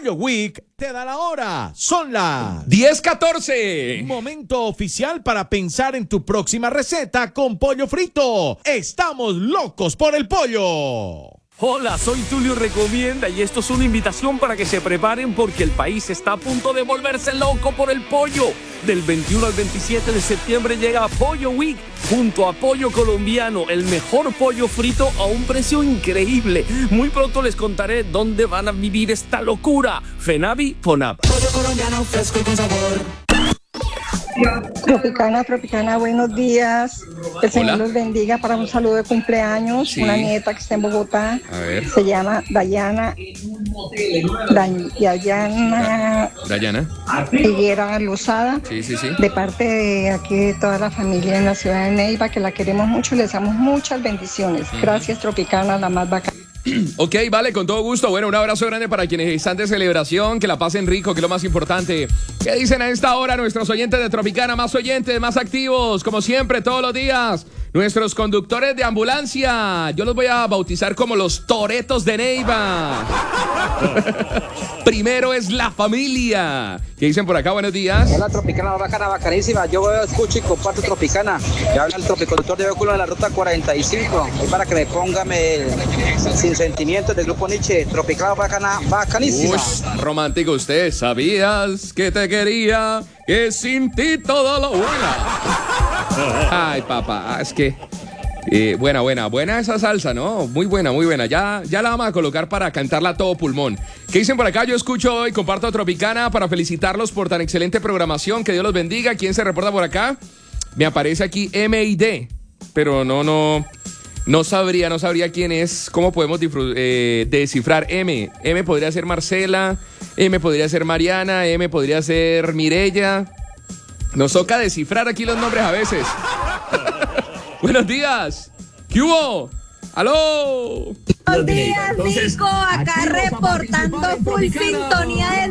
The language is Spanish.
Pollo Week te da la hora. Son las 10:14. Momento oficial para pensar en tu próxima receta con pollo frito. Estamos locos por el pollo. Hola, soy Tulio Recomienda y esto es una invitación para que se preparen porque el país está a punto de volverse loco por el pollo. Del 21 al 27 de septiembre llega Pollo Week junto a Pollo Colombiano, el mejor pollo frito a un precio increíble. Muy pronto les contaré dónde van a vivir esta locura. Fenavi, Fonab. Pollo colombiano fresco y con sabor. Tropicana, buenos días. El Señor los bendiga para un saludo de cumpleaños. Sí. Una nieta que está en Bogotá. A ver. Se llama Dayana Higuera Lozada. Sí. De parte de aquí de toda la familia en la ciudad de Neiva, que la queremos mucho y les damos muchas bendiciones. Gracias, Tropicana, la más bacana. Ok, vale, con todo gusto. Bueno, un abrazo grande para quienes están de celebración, que la pasen rico, que es lo más importante. ¿Qué dicen a esta hora nuestros oyentes de Tropicana? Más oyentes, más activos, como siempre, todos los días. Nuestros conductores de ambulancia. Yo los voy a bautizar como los toretos de Neiva. Primero es la familia. ¿Qué dicen por acá? Buenos días. Hola, Tropicana, bacana, bacanísima. Yo escucho y comparto Tropicana. Ya habla el tropiconductor de vehículos de la ruta 45. Es para que me ponga sin sentimientos del grupo Nietzsche. Tropicana, bacana, bacanísima. Uy, romántico usted. ¿Sabías que te quería? Que sin ti todo lo buena. Ay, papá, es que... buena esa salsa, ¿no? Muy buena. Ya la vamos a colocar para cantarla a todo pulmón. ¿Qué dicen por acá? Yo escucho y comparto a Tropicana para felicitarlos por tan excelente programación. Que Dios los bendiga. ¿Quién se reporta por acá? Me aparece aquí M&D, pero no sabría quién es. ¿Cómo podemos descifrar M? M podría ser Marcela, M podría ser Mariana, M podría ser Mirella. Nos toca descifrar aquí los nombres a veces. Buenos días. ¿Qué hubo? ¡Aló! Buenos días, Nico. Acá reportando full sintonía